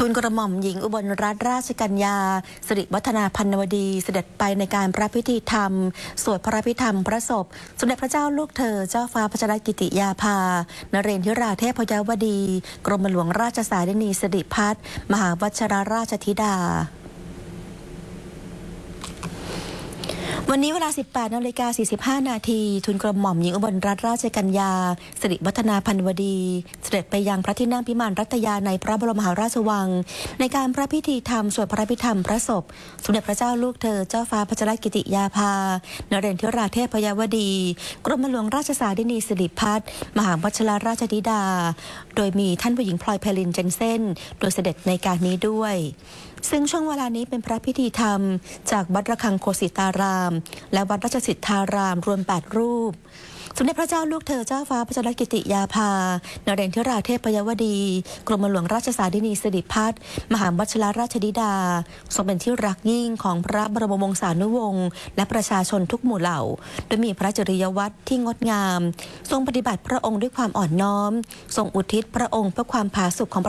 ทูลกระหม่อมหญิงอุบลรัตนราชกัญญาสิริวัฒนาพันนวดีเสด็จไปในการพระพิธีธรรมสวดพระพิธรรมพระศพสมเด็จพระเจ้าลูกเธอเจ้าฟ้าพัชรกิติยาภานเรนทิราเทพยวดีกรมหลวงราชสารินีสิริพัฒน์มหาวชิรราชธิดาวันนี้เวลา 18:45 นาทีทูลกระหม่อมหญิงอุบลรัตนราชกัญญาสิริวัฒนาพันวดีเสด็จไปยังพระที่นั่งพิมานรัตยาในพระบรมมหาราชวังในการพระพิธีธรรมสวดพระพิธรรมพระศพสมเด็จพระเจ้าลูกเธอเจ้าฟ้าพัชรกิติยาภานเรนทิราเทพยวดีกรมหลวงราชสารินีสิริพัฒน์มหาวชิรราชธิดาโดยมีท่านผู้หญิงพลอยไพลินเจนเซ่นโดยเสด็จในการนี้ด้วยซึ่งช่วงเวลานี้เป็นพระพิธีธรรมจากวัดระฆังโคสิตารามและวัดราชสิทธารามรวม8รูปสมเด็จพระเจ้าลูกเธอเจ้าฟ้าพัชรกิติยาภานเรนทิราเทพยวดีกรมหลวงราชสารินีสิริพัฒน์มหาวชิรราชธิดาทรงเป็นที่รักยิ่งของพระบรมวงศานุวงศ์และประชาชนทุกหมู่เหล่าโดยมีพระจริยวัตรที่งดงามทรงปฏิบัติพระองค์ด้วยความอ่อนน้อมทรงอุทิศพระองค์เพื่อความผาสุกของ